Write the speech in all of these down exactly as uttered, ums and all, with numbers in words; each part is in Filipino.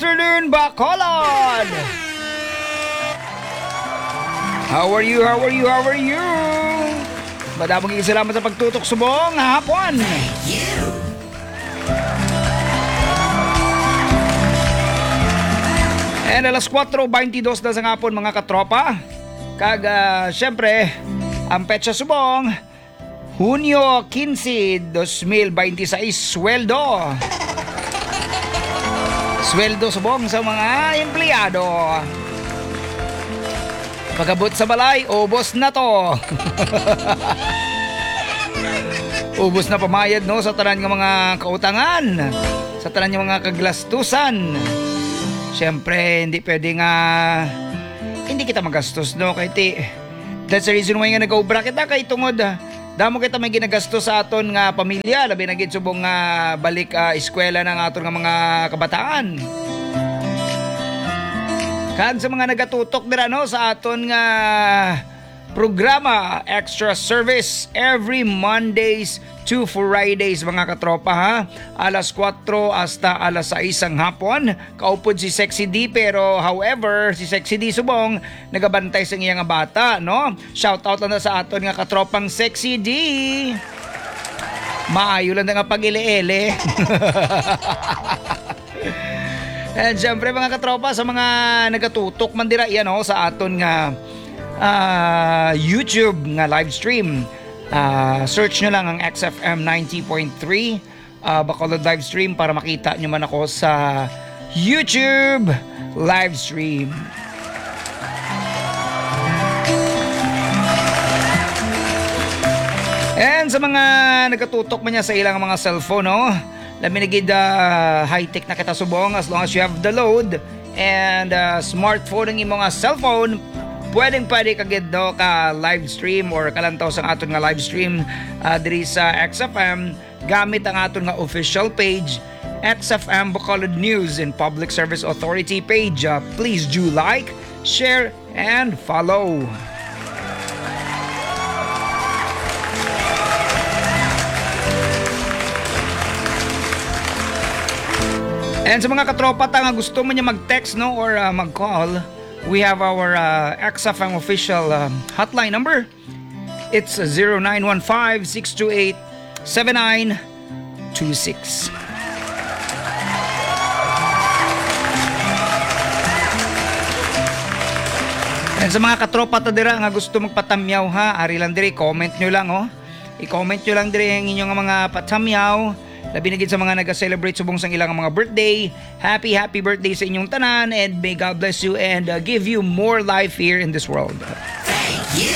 Afternoon, Bacolod! How are you? How are you? How are you? Madamang salamat sa pagtutok subong hapon. And alas kwatro twenty-two na sa hapon mga katropa. Kag uh, syempre, ang petsa subong Hunyo quince, twenty twenty-six, sweldo. Sweldo subong sa mga empleyado. Pagabot sa balay, ubos na to. Ubos na pamayad no sa tanan ng mga kautangan, sa tanan ng mga kaglastusan. Siyempre, hindi pwede nga hindi kita magastos no kay ti. That's the reason why nga nag-obra kita kay tungod. Damo kita may ginagastos sa aton nga pamilya, labi na gid subong nga balik uh, eskwela ng aton nga mga kabataan. Kag sa mga nagatutok dira no sa aton nga programa Extra Service every Mondays to Fridays mga katropa ha. Alas kwatro hasta alas sais ang hapon. Kaupod si Sexy D pero however si Sexy D subong nagabantay sa iyang bata no. Shout out lang na sa aton nga katropang Sexy D. Maayo lang nga pag-ile-ele. And syempre mga katropa sa mga nagatutok man dira yan no sa aton nga uh, YouTube nga live stream. Uh, search nyo lang ang X F M ninety point three uh, Bacolod live stream para makita nyo man ako sa YouTube live stream. And sa mga nagkatutok man niya sa ilang mga cellphone no, laminigid uh, high-tech na kita subong as long as you have the load and uh, smartphone ng imong cellphone. Pwedeng pwede kagid no ka live stream or kalantaw sa aton nga live stream uh, diri sa X F M gamit ang aton nga official page X F M Bacolod News and Public Service Authority page. Uh, please do like, share and follow. And sa mga katropa ta nga gusto mo niya mag-text no or uh, mag-call, we have our uh, X F M official um, hotline number. It's zero nine one five, six two eight, seven nine two six. And sa mga katropa ta dira nga gusto magpatamyaw ha, ari lang diri, comment nyo lang oh. I-comment nyo lang diri ang inyong mga patamyaw. Labi na gid sa mga nag-celebrate subong sang ilang mga birthday. Happy, happy birthday sa inyong tanan and may God bless you and uh, give you more life here in this world. Thank you!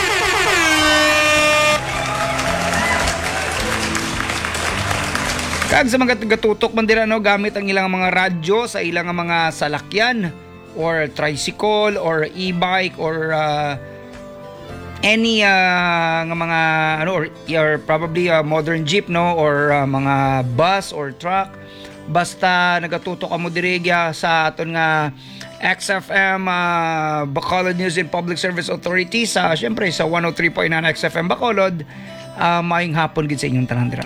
Kag sa mga gatutok man dira no, gamit ang ilang mga radyo sa ilang mga salakyan or tricycle or e-bike or uh, any uh, nga mga ano or, or probably a modern jeep no or uh, mga bus or truck, basta nagatutok ka mo diri sa aton nga X F M uh, Bacolod News and Public Service Authority sa syempre sa one oh three point nine X F M Bacolod. Uh, maayong hapon gid sa inyong tanan dira.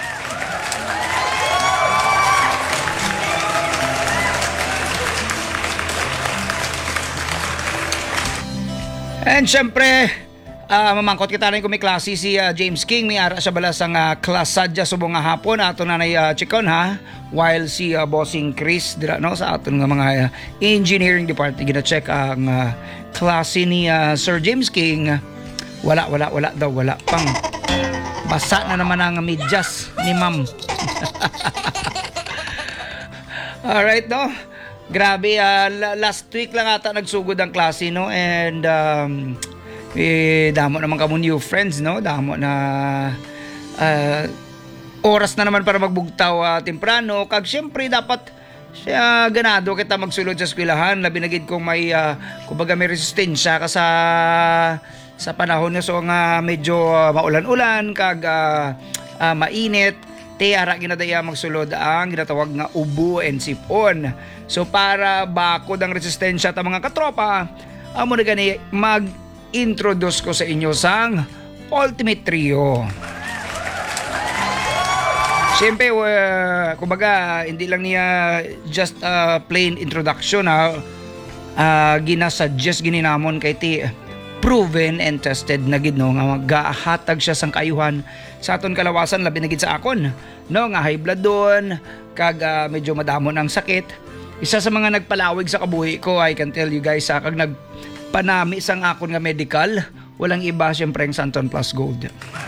And syempre Uh, mamangkot kita rin kung may klase si uh, James King, may ara siya bala sang uh, klasadya subong nga hapon ato na nay uh, chikon ha, while si uh, bossing Chris dira no sa aton nga mga uh, engineering department gina-check ang uh, klase ni uh, Sir James King. Wala wala wala daw wala pang basa na naman ang medyas ni ma'am. Alright no. Grabe uh, last week lang ata nagsugod ang klase no and um, eh, damo naman kamo new friends no, damo na uh, oras na naman para magbugtaw uh, temprano kag syempre dapat siya ganado kita magsulod sa eskwelahan labi na gid kung may uh, kumbaga may resistensya ka sa sa panahon na so nga medyo uh, maulan-ulan kag uh, uh, mainit te ara ginadaya magsulod ang ginatawag nga ubo and sipon. So para bakod ang resistensya ta mga katropa amo na gani mag introduce ko sa inyo sang Ultimate Trio. Siyempre, uh, kumbaga, hindi lang niya just a plain introduction ha. Uh, ginasuggest gininamon kay ti proven and tested na gid no nga magahatag siya sang kaayuhan sa aton kalawasan labi na gid sa akon no nga high blood doon kag uh, medyo madamon ang sakit. Isa sa mga nagpalawig sa kabuhi ko, I can tell you guys, ha, kag nagpanami sang akon nga medical, walang iba siyempre ang Santon Plus Gold.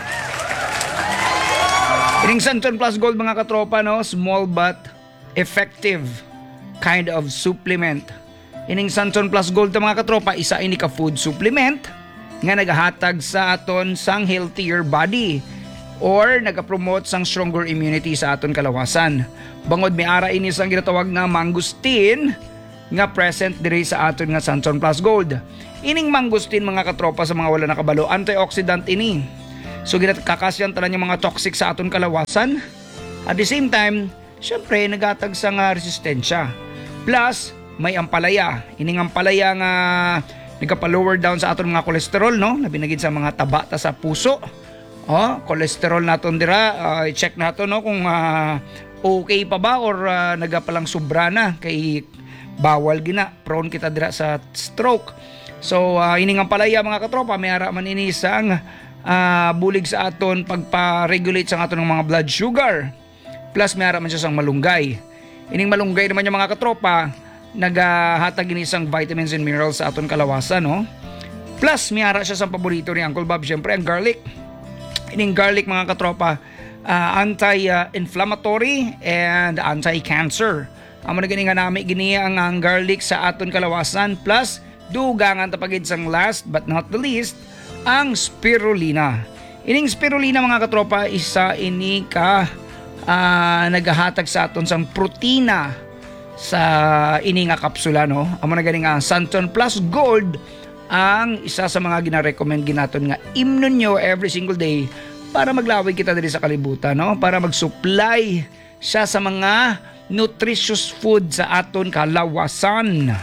Ining Santon Plus Gold mga katropa no, small but effective kind of supplement. Ining Santon Plus Gold ta mga katropa, isa ini ka food supplement nga nagahatag sa aton sang healthier body or nagapromote sang stronger immunity sa aton kalawasan. Bangod may ara ini sang ginatawag nga mangosteen nga present diri sa aton nga Santon Plus Gold. Ining mangosteen mga katropa sa mga wala nakabalo, antioxidant ini. So ginakakasyan tanan yung mga toxic sa aton kalawasan. At the same time, syempre naghatag sa nga resistensya. Plus, may ampalaya. Ining ampalaya nga nagapa-lower down sa aton mga kolesterol no, labi na gid sa mga taba ta sa puso. Oh, kolesterol naton dira, uh, i-check nato no kung uh, okay pa ba or uh, nagapalang sobra na kay bawal gina, prone kita dira sa stroke. So uh, ining ampalaya mga katropa, may ara man ini sang uh, bulig sa aton pagpa-regulate sa aton ng mga blood sugar. Plus may ara man siya sang malunggay. Ining malunggay naman yung mga katropa, nagahatag ini sang vitamins and minerals sa aton kalawasan no. Plus may ara siya sa paborito ni Uncle Bob, syempre ang garlic. Ining garlic mga katropa, uh, anti-inflammatory and anti-cancer. Amo na gani nga nami gini ang, ang garlic sa aton kalawasan, plus dugangan tapagid sang last but not the least ang spirulina. Ining spirulina mga katropa, isa ini ka uh, nagahatag sa aton sang protina sa ini nga kapsula no. Amo na gani nga Santon Plus Gold ang isa sa mga gina-recommend ginaton nga imnon nyo every single day para maglawig kita diri sa kalibutan no, para mag-supply siya sa mga nutritious food sa aton kalawasan.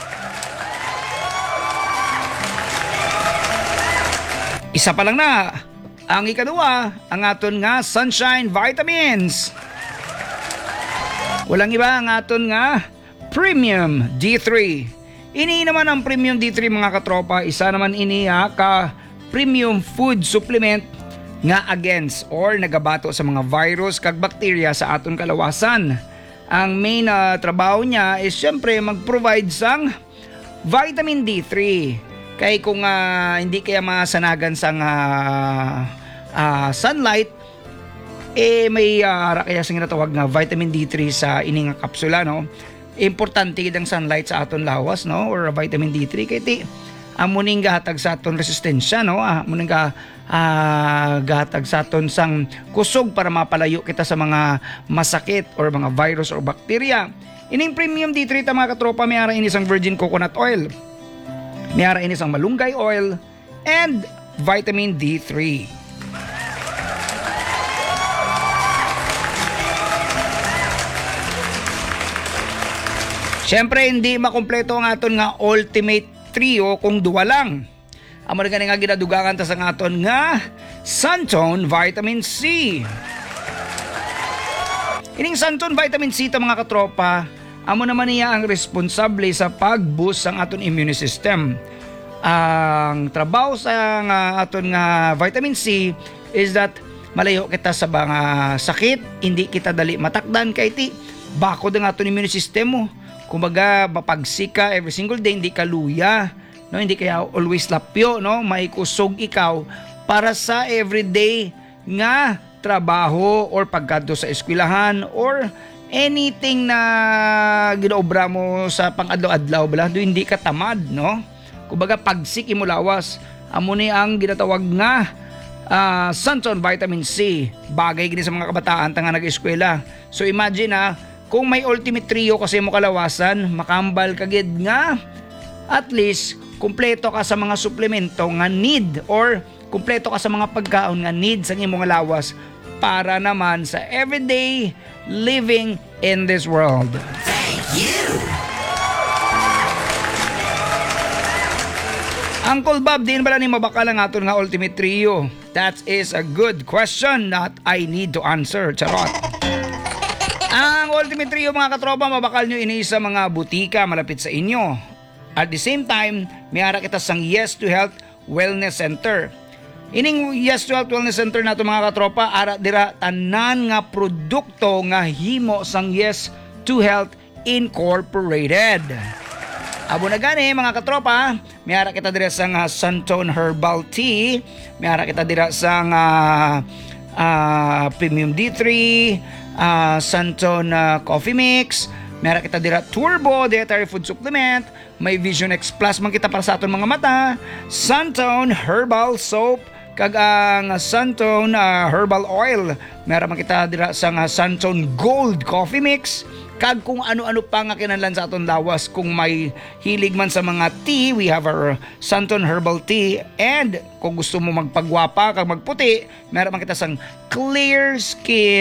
Isa pa lang na ang ikaduha, ang aton nga Sunshine Vitamins. Walang iba ang aton nga Premium D three. Ini naman ang Premium D three mga katropa, isa naman ini ha, ka premium food supplement nga against or nagabato sa mga virus kag bacteria sa aton kalawasan. Ang main uh, trabaho niya is syempre mag-provide sang vitamin D three. Kay kung uh, hindi kaya masanagan sang uh, uh, sunlight, eh may uh, kaya sang ginatawag nga vitamin D three sa ining kapsula no. Importante gid ang sunlight sa aton lawas no, or vitamin D three kay ti amuning gahatag sa aton resistensya no, amuning ga uh, gahatag sa aton sang kusog para mapalayo kita sa mga masakit or mga virus or bacteria. Ining Premium D three ta mga katropa, may ara ini sang virgin coconut oil, may ara ini sang malunggay oil and vitamin D three. Siyempre, hindi makumpleto ang aton nga ultimate trio kung duwa lang. Amo na gani nga ginadugangan ta sa aton nga Santon Vitamin C. Ining Santon Vitamin C ta mga katropa, amo naman niya ang responsable sa pag-boost ng aton immune system. Ang trabaho sa nga aton nga vitamin C is that malayo kita sa mga sakit, hindi kita dali matakdan kay ti bakod ang aton immune system mo. Kumbaga, mapagsika every single day, hindi ka luya, no? Hindi kaya always lapyo, no? May kusog ikaw para sa everyday nga trabaho or pagkadto sa eskwelahan or anything na ginaobra mo sa pang-adlaw-adlaw bala, do hindi ka tamad, no? Kumbaga, pagsiki mo lawas, amo ni ang ginatawag nga uh, Santon Vitamin C. Bagay gini sa mga kabataan tanga nag-eskwela. So imagine ha, kung may ultimate trio kasi mo kalawasan, makambal kagid nga at least kumpleto ka sa mga suplemento nga need or kumpleto ka sa mga pagkaon nga need sa imong lawas para naman sa everyday living in this world. Thank you. Uncle Bob, din bala ni mabakal ang aton nga ultimate trio? That is a good question that I need to answer. Charot. Ang ultimate trio mga katropa, mabakal nyo ini sa mga butika malapit sa inyo. At the same time, may ara kita sang Yes to Health Wellness Center. Ining Yes to Health Wellness Center nato mga katropa, ara dira tanan nga produkto nga himo sang Yes to Health Incorporated. Abo na gani mga katropa, may ara kita dira sang uh, Santone Herbal Tea, may ara kita dira sang uh, uh, Premium D three, uh, Santone uh, Coffee Mix, meron kita dira Turbo Dietary Food Supplement, may Vision X Plus man kita para sa aton mga mata, Santone Herbal Soap, kag ang Santone uh, Herbal Oil, meron man kita dira sa uh, Santone Gold Coffee Mix, kag kung ano-ano pa nga kinahanglan sa aton lawas. Kung may hilig man sa mga tea, we have our Santone Herbal Tea, and kung gusto mo magpagwapa kag magputi, meron man kita sang Clear Skin